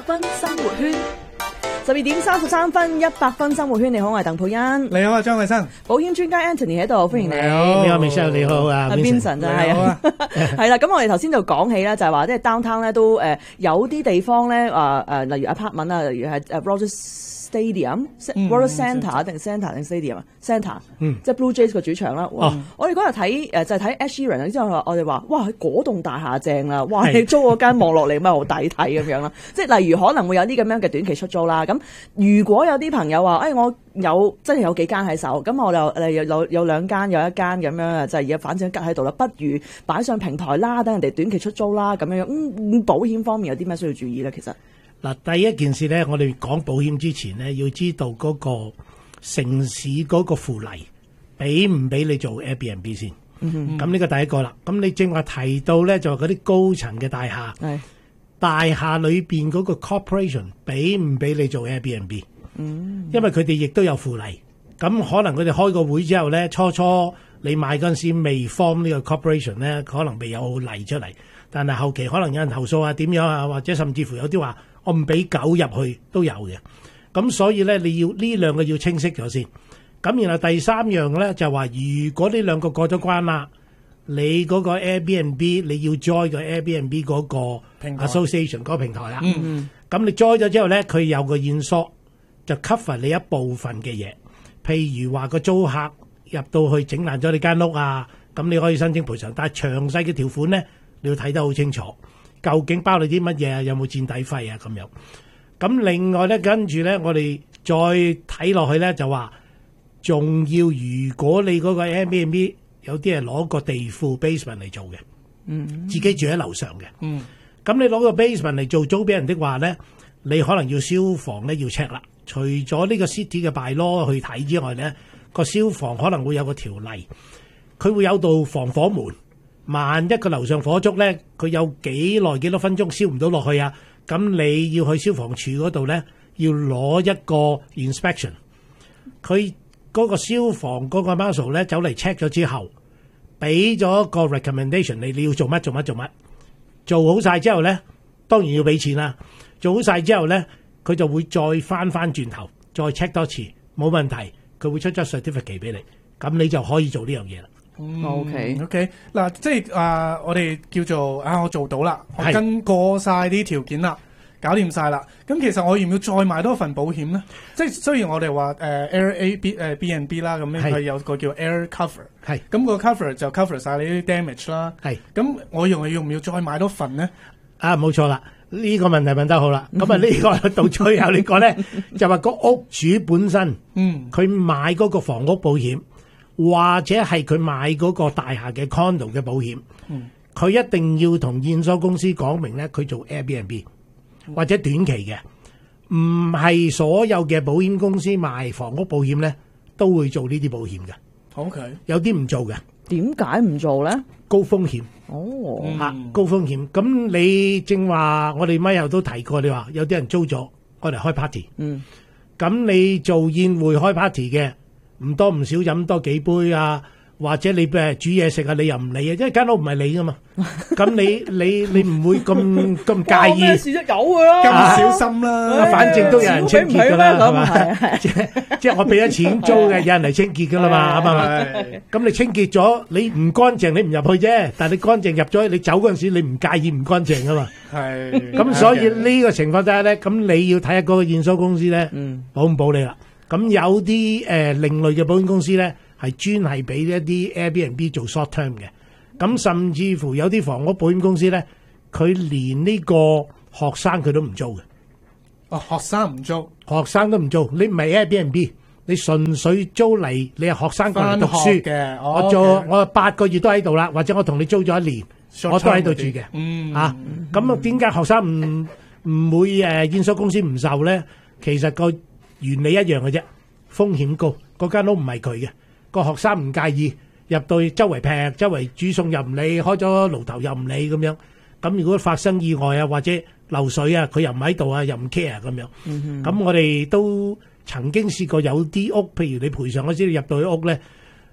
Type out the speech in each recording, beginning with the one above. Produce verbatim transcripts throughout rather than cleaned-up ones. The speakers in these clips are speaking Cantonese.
分生活圈，十二點三十三分，一百分生活圈。你好，我係鄧佩欣。 你好啊，張偉生。 保險專家 Anthony 喺度，歡迎你。 你好， 你好 Michelle，你好啊 Vincent 就係啊，係啦。咁我哋頭先就講起啦，就係話即係 downtown 咧都誒有啲地方咧啊誒，例如 apartment 啊，例如係誒 Rogers Stadium、Rogers Centre 定 Centre 定 Stadium 啊 ，Centre， 即係 Blue Jays 個主場啦。哇！我哋嗰日睇誒就係睇 Ed Sheeran 之後，我哋話哇，嗰棟大廈正啦，哇！你租嗰間望落嚟咪好抵睇咁樣啦。即係例如可能會有啲咁樣嘅短期出租啦。咁如果有啲朋友話，誒、哎、我有真係有幾間喺手，咁我就誒有有有兩間有一間咁樣，就係而家反正吉喺度啦，不如擺上平台啦，等人哋短期出租啦咁樣樣。嗯，保險方面有啲咩需要注意咧？其實嗱，第一件事咧，我哋講保險之前咧，要知道嗰個城市嗰個附例俾唔俾你做 Airbnb 先。嗯，咁呢個第一個啦。咁你正話提到咧，就係嗰啲高層嘅大廈，係大廈裏邊嗰個 corporation 俾唔俾你做 Airbnb？嗯，因為佢哋亦都有附例。咁可能佢哋開個會之後咧，初初你買嗰陣時未 form 呢個 corporation 咧，可能未有例出嚟。但係後期可能有人投訴啊，點樣啊，或者甚至乎有啲話我唔俾狗入去都有嘅。咁所以咧，你要呢兩個要清晰咗先。咁然後第三樣咧就話，如果呢兩個過咗關啦，你嗰個 Airbnb 你要 join 個 Airbnb 嗰個 association 嗰個平台啦。嗯嗯。咁你 join 咗之後咧，佢有個現索就 cover 你一部分嘅嘢，譬如話個租客入到去整爛咗你間屋啊，咁你可以申請賠償。但係詳細嘅條款咧，你要睇得好清楚，究竟包你啲乜嘢啊？有冇墊底費啊？咁樣。咁另外咧，跟住咧，我哋再睇落去咧，就話仲要，如果你嗰個 Airbnb 有啲係攞個地庫 basement 嚟做嘅，嗯，自己住喺樓上嘅，嗯，咁你攞個 basement 嚟做租俾人的話咧，你可能要消防咧要 check 啦。除咗呢個 city 嘅 bylaw 去睇之外咧，個消防可能會有個條例，佢會有道防火門。萬一個樓上火燭咧，佢有幾耐幾多分鐘燒唔到落去啊？咁你要去消防處嗰度咧，要攞一個 inspection。佢嗰個消防嗰個 marshal 咧走嚟 check 咗之後，俾咗個 recommendation 你，你要做乜做乜做乜，做好晒之後咧，當然要俾錢啦。做好晒之後咧，佢就會再翻翻轉頭，再 check 多次，冇問題，佢會出咗 certificate 俾你，咁你就可以做呢樣嘢啦。 嗯、O K O K 嗱，即係啊、呃，我哋叫做啊，我做到啦，我跟過晒啲條件啦，搞掂晒啦。咁其實我要唔要再買多份保險咧？即係雖然我哋話誒 Air A B 誒 B and B 啦，咁樣佢有個叫 Air Cover， 係咁個 cover 就 cover 晒你啲 damage 啦。係咁，我用要唔要再買多份咧？ 啊，冇錯啦，呢、這個問題問得好啦。咁啊，呢個到最後呢個咧，就話個屋主本身，嗯，佢買嗰個房屋保險。或者係佢買嗰個大廈嘅 condo 嘅保險，佢、嗯、一定要同驗收公司講明咧，佢做 Airbnb 或者短期嘅，唔係所有嘅保險公司賣房屋保險咧都會做呢啲保險嘅。OK， 有啲唔做嘅。 點解唔做咧？ 高風險。 哦， 嚇、啊，高風險。咁你正話，我哋咪又都提過，你話有啲人租咗，我哋開 party。嗯。咁你做宴會開 party 嘅。唔多唔少飲多幾杯啊，或者你誒煮嘢食啊，你又唔理啊，因為間屋唔係你噶嘛，咁你你你唔會咁咁介意。 咩事都有㗎啦， 咁小心啦、 啊，反正都有人清潔㗎啦，係嘛？即即係我俾咗錢租嘅，有人嚟清潔㗎啦嘛，係咪？咁你清潔咗，你唔乾淨，你唔入去啫。但係你乾淨入咗，你走嗰陣時，你唔介意唔乾淨㗎嘛？係。咁所以呢個情況底下咧，咁你要睇下嗰個驗收公司咧，嗯、保唔保你啦？咁有啲誒、呃、另類嘅保險公司咧，係專係俾一啲 Airbnb 做 short term 嘅。咁甚至乎有啲房屋保險公司咧，佢連呢個學生佢都唔租嘅。 哦，學生唔租， 學生都唔租。你唔係 Airbnb，你純粹租嚟，你係學生過嚟讀書嘅。我做、哦 okay. 我八個月都喺度啦，或者我同你租咗一年，我都喺度住嘅。嗯，啊，咁啊點解學生唔唔會誒驗收公司唔受咧？其實個原理一樣嘅啫，風險高，嗰間屋唔係佢嘅，個學生唔介意入到周圍劈，周圍煮餸又唔理，開咗爐頭又唔理咁樣。咁如果發生意外啊，或者漏水啊，佢又唔喺度啊，又唔 care 咁樣。咁、嗯、我哋都曾經試過有啲屋，譬如你賠償嗰時你入到去屋咧，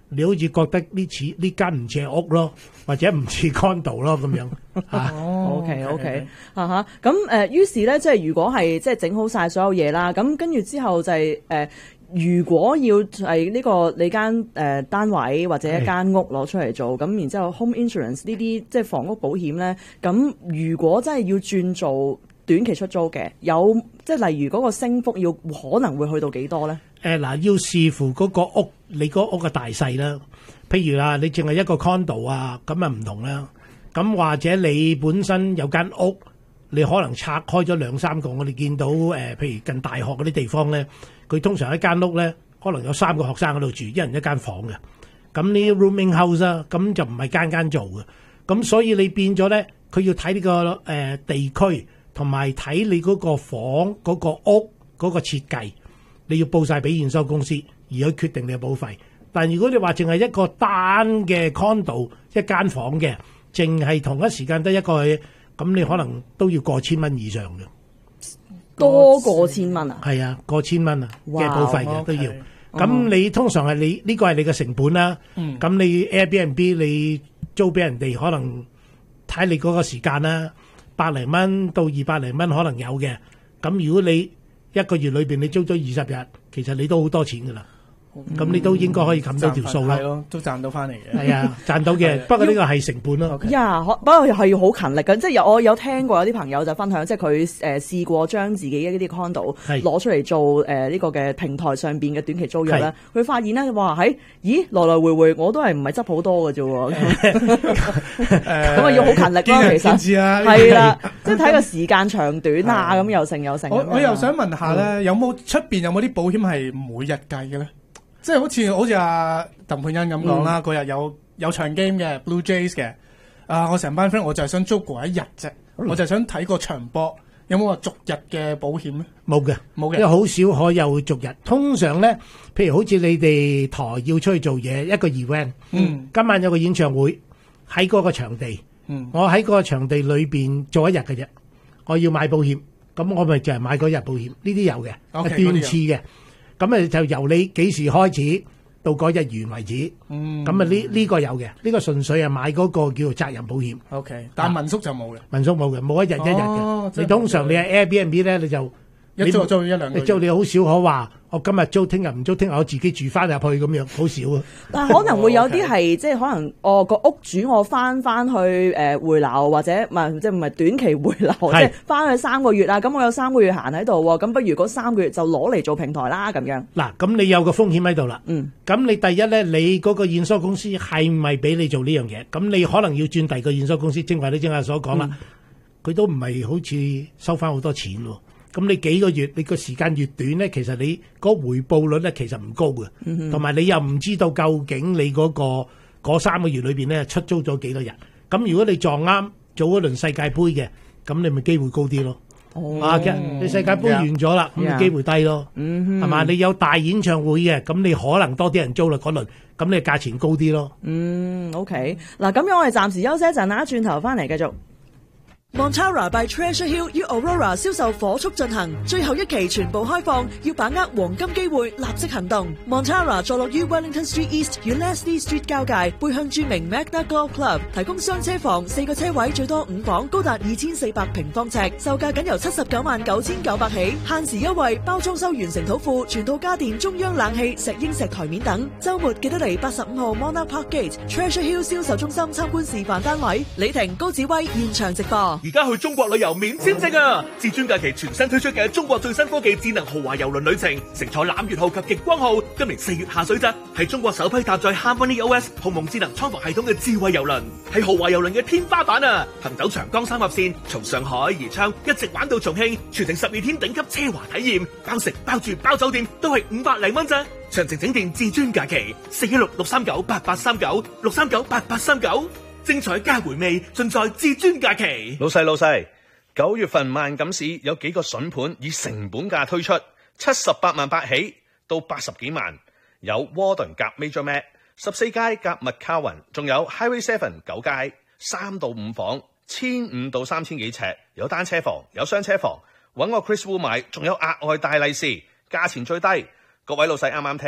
你好似覺得呢似呢間唔似屋咯，或者唔似 condo 咯咁樣嚇。 哦，OK OK，嚇嚇，咁誒，於是咧，即係如果係即係整好晒所有嘢啦，咁跟住之後就係、是、誒、呃，如果要係呢、這個你間誒、呃、單位或者一間屋攞出嚟做，咁然之後 home insurance 呢啲即係房屋保險咧，咁如果真係要轉做短期出租嘅，有即係例如嗰個升幅要可能會去到幾多咧？ 誒嗱、呃，要視乎嗰個屋你嗰屋嘅大細啦。譬如啊，你淨係一個 condo 啊，咁啊唔同啦。咁或者你本身有間屋，你可能拆開咗兩三個。我哋見到誒、呃，譬如近大學嗰啲地方咧，佢通常一間屋咧，可能有三個學生喺度住，一人一間房嘅。咁呢啲 rooming house 啊，咁就唔係間間做嘅。咁所以你變咗咧，佢要睇呢、這個誒、呃、地區，同埋睇你嗰個房嗰、那個屋嗰、那個設計。你要報晒俾驗收公司，而去決定你嘅保費。但如果你話淨係一個單嘅 condo 一間房嘅，淨係同一時間得一個，咁你可能都要過千蚊以上嘅， 多過千蚊啊？ 係啊，過千蚊啊嘅保費嘅 Wow, 都要。咁、 okay. 你通常係你呢、呢個係你嘅成本啦。咁、 嗯、 你 Airbnb 你租俾人哋，可能睇你嗰個時間啦，百零蚊到二百零蚊可能有嘅。咁如果你一個月裏邊你租咗二十日，其實你都好多錢噶啦。咁、嗯、你都應該可以冚到條數啦。 係咯，都賺到翻嚟嘅。 係啊，賺到嘅。不過呢個係成本咯。 呀，不過係要好勤力嘅。即係有我有聽過有啲朋友就分享，即係佢誒試過將自己一啲 condo 攞出嚟做誒呢、呃這個嘅平台上邊嘅短期租約咧，佢發現咧，哇喺咦來來回回我都係唔係執好多嘅啫喎。咁啊要好勤力咯，其實係啦，即係睇個時間長短啊，咁又成又成。 我我又想問下咧，嗯、有冇出邊有冇啲保險係每日計嘅咧？即係好似好似阿鄧佩欣咁講啦，嗰日、嗯、有有場 game 嘅 Blue Jays 嘅，啊我成班 friend 我就係想租嗰一日啫，嗯、我就係想睇個場波，有冇話逐日嘅保險咧？冇嘅，冇嘅，因為好少可有逐日。通常咧，譬如好似你哋台要出去做嘢，一個 event，嗯，今晚有個演唱會喺嗰個場地，嗯，我喺嗰個場地裏邊做一日嘅啫，我要買保險，咁我咪就係買嗰日保險，呢啲有嘅，係斷次嘅。咁誒就由你幾時開始到嗰日完為止，咁啊呢呢個有嘅，呢、呢個純粹係買嗰個叫做責任保險。O、okay, K， 但係民宿就冇嘅，民宿冇嘅，冇一日一日嘅。哦、你通常你係 Airbnb 咧，你就一租租一兩個月，你租你好少可話。我今日租，聽日唔租，聽日我自己住翻入去咁樣，好少啊。但係可能會有啲係即係可能，哦個屋主我翻翻去誒、呃、回流或者唔係即係唔係短期回流，即係翻去三個月啊。咁我有三個月閒喺度喎，咁不如嗰三個月就攞嚟做平台啦咁樣。嗱，咁你有個風險喺度啦。嗯。咁你第一咧，你嗰個驗收公司係咪俾你做呢樣嘢？咁你可能要轉第二個驗收公司。正話你正話所講啦，佢、嗯、都唔係好似收翻好多錢喎。咁你幾個月，你個時間越短咧，其實你嗰回報率咧其實唔高嘅，同埋、嗯、哼你又唔知道究竟你嗰、嗰個嗰三個月裏邊咧出租咗幾多日。咁如果你撞啱做嗰輪世界盃嘅，咁你咪機會高啲咯。哦、啊，你世界盃完咗啦，咁你機會低咯，係嘛、嗯？你有大演唱會嘅，咁你可能多啲人租啦嗰輪，咁你價錢高啲咯。嗯 ，OK，嗱，咁樣我哋暫時休息一陣啦，轉頭翻嚟繼續。Montara by Treasure Hill 與 Aurora 銷售火速進行，最後一期全部開放，要把握黃金機會，立即行動。Montara 坐落於 Wellington Street East 與 Leslie Street 交界，背向著名 Magna Golf Club， 提供雙車房，四個車位，最多五房，高達二千四百平方尺，售價僅由七十九萬九千九百起，限時優惠，包裝修完成土庫，全套家電、中央冷氣、石英石台面等。周末記得嚟八十五號 Monarch Park Gate Treasure Hill 銷售中心參觀示範單位。李婷、高子威現場直播。 而家去中國旅遊免簽證啊！至尊假期全新推出嘅中國最新科技智能豪華郵輪旅程，乘坐攬月號及極光號，今年四月下水咋，係中國首批搭載 HarmonyOS 鴻蒙智能艙房系統嘅智慧郵輪，係豪華郵輪嘅天花板啊！行走長江三峽線，從上海宜昌一直玩到重慶，全程十二天頂級奢華體驗，包食包住包酒店都係五百零蚊咋。詳情請電至尊假期四一六六三九八八三九六三九八八三九。精彩加回味，盡在至尊假期。 老細老細，九月份萬錦市有幾個筍盤以成本價推出，七十八萬八起到八十幾萬，有窩頓夾 Major Mac 十四街夾麥卡雲，仲有 Highway Seven 九街三到五房，千五到三千幾尺，有單車房有雙車房，揾我 Chris Wu 買，仲有額外大利是，價錢最低。各位老細啱啱聽啊！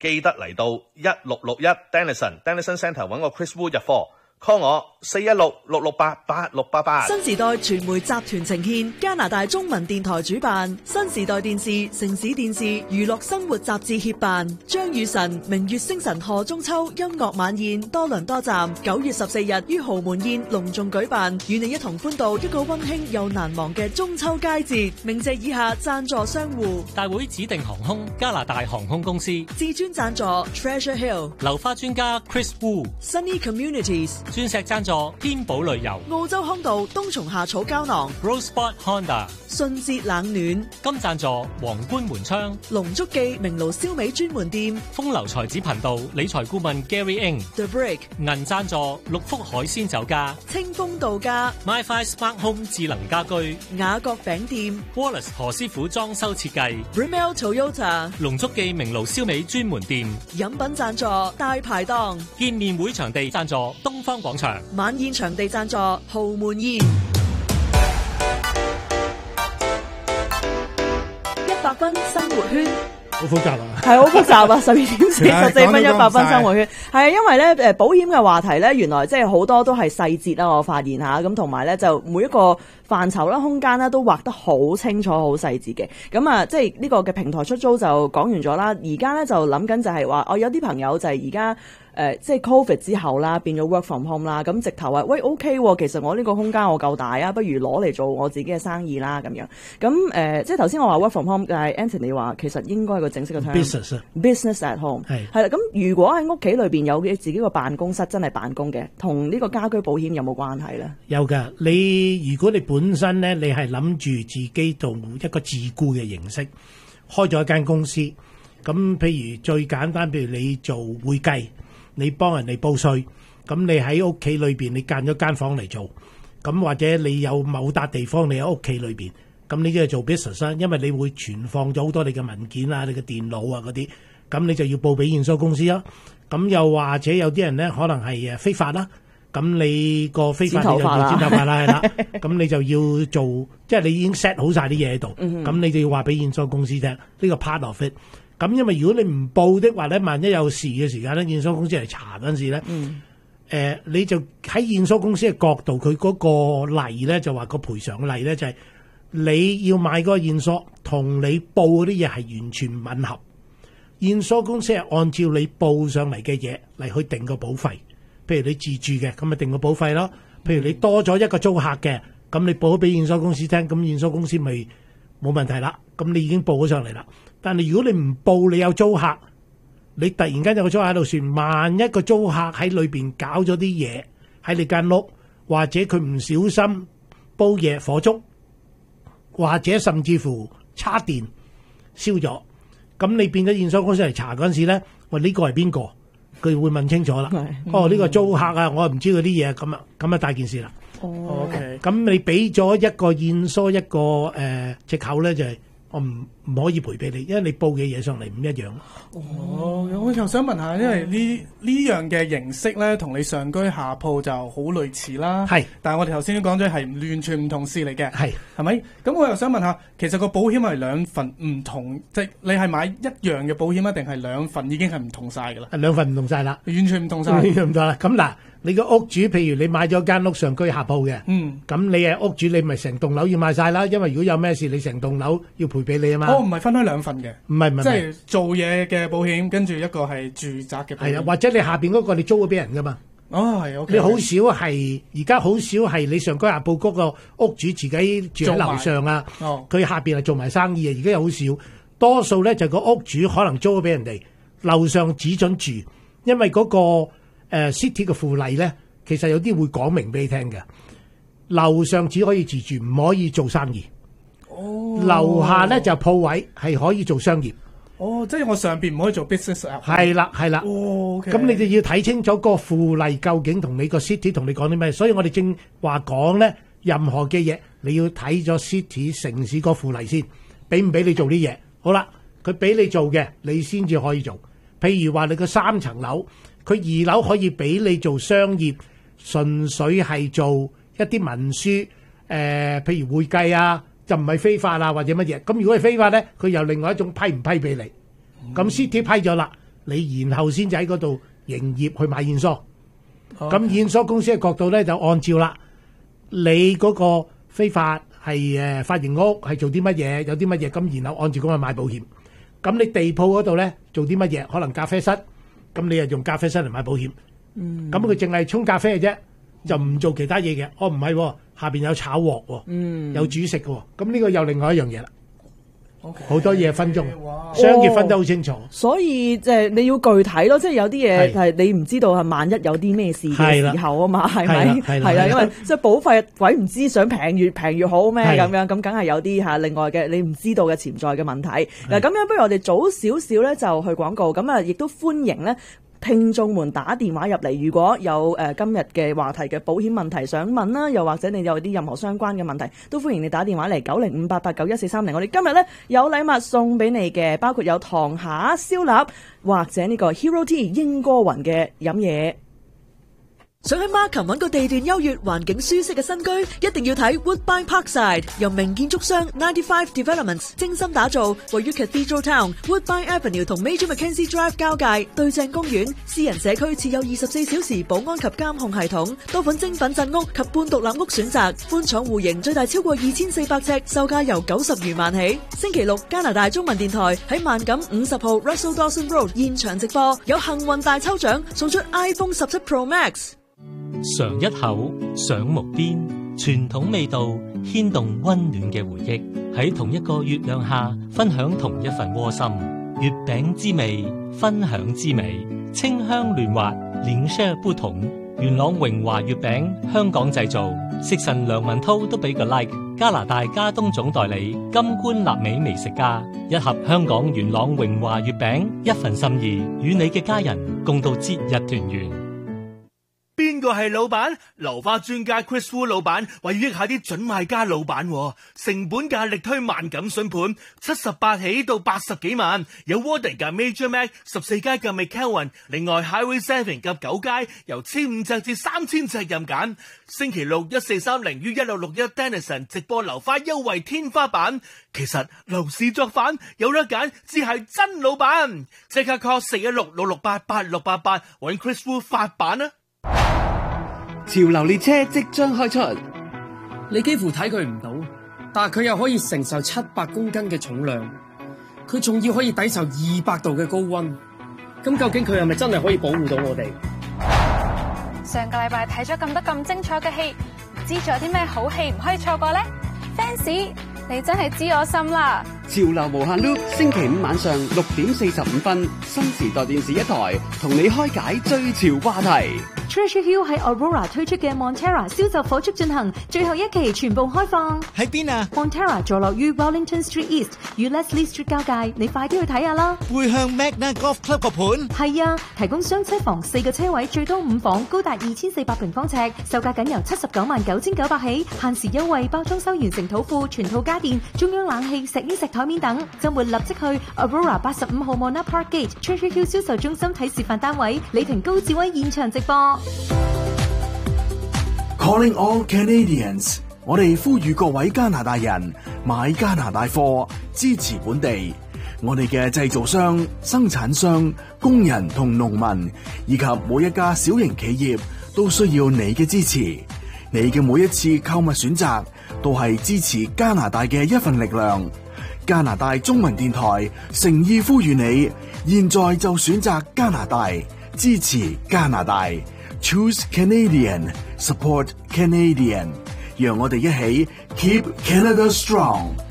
記得嚟到一六六一 Denison Denison Centre 揾個 Chris Wu 入貨。call 我四一六六六八八六八八。 新時代傳媒集團呈獻，加拿大中文電台主辦，新時代電視、城市電視、娛樂生活雜誌協辦，張雨晨、明月星辰賀中秋音樂晚宴多倫多站，九月十四日於豪門宴隆重舉辦，與你一同歡度一個溫馨又難忘嘅中秋佳節。鳴謝以下贊助商戶： 大會指定航空加拿大航空公司， 至尊贊助 Treasure Hill， 流花專家 Chris Wu， Sunny Communities， 鑽石贊助天寶旅遊， 澳洲康道冬蟲夏草膠囊 Rosebud Honda， 順節冷暖， 金贊助皇冠門窗， 龍足記明爐燒味專門店， 風流才子頻道理財顧問 Gary Ng， The Break， 銀贊助六福海鮮酒家， 清風度假 MyFi Smart Home 智能家居， 雅閣餅店 Wallace 何師傅裝修設計， Rimmel Toyota， 龍足記明爐燒味專門店， 飲品贊助大排檔， 見面會場地贊助東方廣場， 晚宴場地贊助豪門宴，一百分生活圈。 好複雜啊！ 係好複雜啊！十二點四十四分，一百分生活圈係啊，因為咧誒保險嘅話題咧，原來即係好多都係細節啦，我發現下咁，同埋咧就每一個範疇啦、空間啦，都畫得好清楚、好細緻嘅。咁啊，即係呢個嘅平台出租就講完咗啦。而家咧就諗緊就係話，我有啲朋友就係而家。誒、呃，即係 Covid 之後啦，變咗 work from home 啦，咁直頭話喂 OK 喎，其實我呢個空間我夠大啊，不如攞嚟做我自己嘅生意啦咁樣。咁誒、呃，即係頭先我話 work from home，但係 Anthony 話其實應該係個正式嘅 term business at home 係係啦。咁如果喺屋企裏邊有嘅自己個辦公室，真係辦公嘅，同呢個家居保險有冇關係咧？ 有㗎，你如果你本身咧，你係諗住自己做一個自僱嘅形式，開咗一間公司，咁譬如最簡單，譬如你做會計。你幫人哋報稅，咁你喺屋企裏邊，你間咗間房嚟做，咁或者你有某笪地方你喺屋企裏邊，咁你就做 business 啦，因為你會存放咗好多你嘅文件啊、你嘅電腦啊嗰啲，咁你就要報俾驗收公司啦。咁又或者有啲人咧，可能係誒非法啦，咁你個非法你就要剪頭髮啦，係啦，咁你就要做，即係你已經 set 好晒啲嘢喺度，咁你就要話俾驗收公司聽，呢個 part of it。咁因為如果你唔報的話咧，萬一有事嘅時間咧，驗收公司嚟查嗰陣時咧，誒、嗯呃、你就喺驗收公司嘅角度，佢嗰個例咧就話個賠償嘅例咧就係、是、你要買嗰個驗收同你報嗰啲嘢係完全唔吻合，驗收公司係按照你報上嚟嘅嘢嚟去定個保費。譬如你自住嘅，咁咪定個保費咯。譬如你多咗一個租客嘅，咁你報咗俾驗收公司聽，咁驗收公司咪冇問題啦。咁你已經報咗上嚟啦。但係如果你唔報，你有租客，你突然間有個租客喺度算，萬一個租客喺裏邊搞咗啲嘢喺你間屋，或者佢唔小心煲嘢火燭，或者甚至乎叉電燒咗，咁你變咗驗收公司嚟查嗰陣時咧，喂呢個係邊個？佢會問清楚啦。哦，呢個租客啊，我唔知嗰啲嘢，咁啊咁啊大件事啦。 哦 OK， 咁你俾咗一個驗收一個誒藉口咧，就係。我唔唔可以賠俾你，因為你報嘅嘢上嚟唔一樣。 哦，我又想問下，因為呢呢樣嘅形式咧，同你上居下鋪就好類似啦。係，但係我哋頭先都講咗係完全唔同事嚟嘅。係，係咪？咁我又想問下，其實個保險係兩份唔同，即係你係買一樣嘅保險啊，定係兩份已經係唔同晒㗎啦？兩份唔同晒啦，完全唔同晒。完全唔同啦。咁嗱。你個屋主，譬如你買咗間屋上居下鋪嘅，嗯，咁你係屋主，你咪成棟樓要賣晒啦，因為如果有咩事，你成棟樓要賠俾你啊嘛。哦，唔係分開兩份嘅，唔係唔係，即係做嘢嘅保險，跟住一個係住宅嘅保險。係啊，或者你下邊嗰個你租咗俾人噶嘛。哦，係 OK。你好少係，而家好少係你上居下鋪嗰個屋主自己住喺樓上啊，哦，佢下邊係做埋生意啊，而家又好少，多數咧就個屋主可能租咗俾人哋，樓上只准住，因為嗰個。誒、uh, city 嘅附例咧，其實有啲會講明俾你聽嘅。樓上只可以自住，唔可以做生意。哦，樓下咧就鋪位係可以做商業。哦，即係我上邊唔可以做 business。係啦，係啦。哦，咁、okay. 你就要睇清楚個附例究竟同你個 city 同你講啲咩。所以我哋正話講咧，任何嘅嘢你要睇咗 city 城市個附例先，俾唔俾你做啲嘢？好啦，佢俾你做嘅，你先至可以做。譬如話你個三層樓。佢二樓可以俾你做商業，純粹係做一啲文書，誒、呃，譬如會計啊，就唔係非法啊或者乜嘢。咁如果係非法咧，佢又另外一種批唔批俾你。咁 City 批咗啦， 你然後先至喺嗰度營業去買現梳。 哦咁現梳公司嘅角度咧，就按照啦，你嗰個非法係誒髮型屋係做啲乜嘢，有啲乜嘢，咁然後按照咁去買保險。咁你地鋪嗰度咧做啲乜嘢？可能咖啡室，咁你又用咖啡室嚟買保險。嗯，咁佢淨係沖咖啡嘅啫，就唔做其他嘢嘅。哦，唔係喎，下邊有炒鑊喎， 嗯， 有煮食嘅喎。咁呢個又另外一樣嘢啦。 OK， 好多嘢分鐘， 哇商業分得好清楚。 所以即係你要具體咯，即係有啲嘢係係你唔知道係萬一有啲咩事嘅時候啊嘛，係咪？ 係啦係啦係啦， 係啦因為即係保費鬼唔知想平越平越好咩係咁樣，咁梗係有啲嚇另外嘅你唔知道嘅潛在嘅問題。嗱，咁樣不如我哋早少少咧就去廣告，咁啊亦都歡迎咧。聽眾們打電話入嚟，如果有誒、呃、今日嘅話題嘅保險問題想問啦，又或者你有啲任何相關嘅問題，都歡迎你打電話嚟九零五八八九一四三零。我哋今日咧有禮物送俾你嘅，包括有糖蝦燒臘或者呢個 Hero Tea 英歌雲嘅飲嘢。 想喺 Markham 揾個地段優越、環境舒適嘅新居，一定要睇 Woodbine Parkside，由名建築商ninety-five Developments 精心打造，位於 Cathedral Town、Woodbine Avenue 同 Major Mackenzie Drive 交界，對正公園，私人社區設有二十四小時保安及監控系統，多款精品鎮屋及半獨立屋選擇，寬敞戶型，最大超過二千四百尺，售價由九十餘萬起。星期六加拿大中文電台喺萬錦五十號 Russell Dawson Road 現場直播，有幸運大抽獎，送出 iPhone 十七 Pro Max。 嘗一口，想無邊，傳統味道牽動溫暖嘅回憶，喺同一個月亮下分享同一份窩心。月餅之味，分享之美，清香嫩滑，臉色不同。元朗榮華月餅，香港製造，食神梁文濤都俾個 like。加拿大加東總代理金冠納美美食家，一盒香港元朗榮華月餅，一份心意，與你嘅家人共度節日團圓。 邊個係老闆？流花專家 Chris Wu 老闆為要益下啲準買家老闆，成本價力推萬錦筍盤，七十八起到八十幾萬，有 Warden 夾 Major Mac 十四街夾 McKelvin， 另外 Highway Seven 夾九街由千五尺至三千尺任揀。星期六一四三零於一六六一 Denison 直播流花優惠天花板。其實樓市作反有得揀，只係真老闆。即刻 call 四一六六六八八六八八揾 Chris Wu 發版啊！ 潮流列車即將開出， 你幾乎睇佢唔到，但係佢又可以承受七百公斤嘅重量，佢仲要可以抵受二百度嘅高溫。咁究竟佢係咪真係可以保護到我哋？ 上個禮拜睇咗咁多咁精彩嘅戲，唔知仲有啲咩好戲唔可以錯過呢？ Fans， 你真係知我心啦！ 潮流無限 loop， 星期五晚上六點四十五分，新時代電視一台同你開解最潮話題。 Treasure Hill 喺 Aurora 推出嘅 Montera 銷售火速進行，最後一期全部開放。 喺邊啊 ？Montera 坐落於 Wellington Street East 與 Leslie Street 交界，你快啲去睇下啦。 背向 Magna Golf Club 個盤。 係啊，提供雙車房四個車位，最多五房，高達二千四百平方尺，售價僅由七十九萬九千九百起，限時優惠，包裝修完成土庫，全套家電、中央冷氣、石英石台面等。周末立即去 Aurora 八十五號 Mona Park Gate Treasure Hill 銷售中心睇示範單位，李婷高志威現場直播。 Calling all Canadians， 我哋呼籲各位加拿大人買加拿大貨，支持本地。我哋嘅製造商、生產商、工人同農民，以及每一家小型企業，都需要你嘅支持。你嘅每一次購物選擇，都係支持加拿大嘅一份力量。加拿大中文電台誠意呼籲你，現在就選擇加拿大，支持加拿大。Choose Canadian, support Canadian， 讓我哋一起 Keep Canada Strong。